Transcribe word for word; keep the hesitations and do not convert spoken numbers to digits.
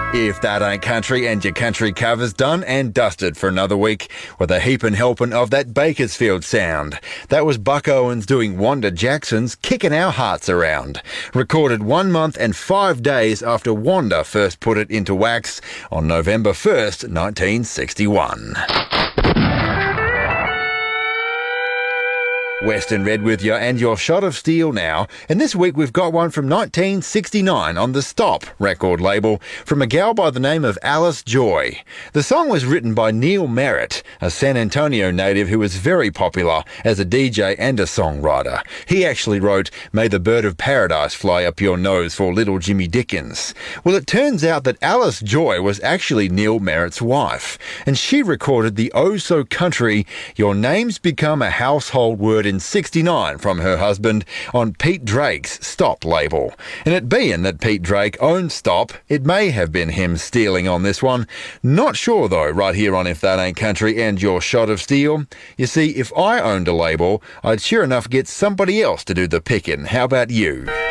If that ain't country, and your country cover's done and dusted for another week with a heapin' helpin' of that Bakersfield sound. That was Buck Owens doing Wanda Jackson's Kickin' Our Hearts Around, recorded one month and five days after Wanda first put it into wax on November first, nineteen sixty-one. Western Red with you and your shot of steel now, and this week we've got one from nineteen sixty-nine on the Stop record label from a gal by the name of Alice Joy. The song was written by Neil Merritt, a San Antonio native who was very popular as a D J and a songwriter. He actually wrote May the Bird of Paradise Fly Up Your Nose for Little Jimmy Dickens. Well, it turns out that Alice Joy was actually Neil Merritt's wife, and she recorded the oh so country Your Name's Become a Household Word in sixty-nine from her husband on Pete Drake's Stop label. And it being that Pete Drake owned Stop, it may have been him stealing on this one. Not sure though, right here on If That Ain't Country and your shot of steel. You see, if I owned a label, I'd sure enough get somebody else to do the picking. How about you?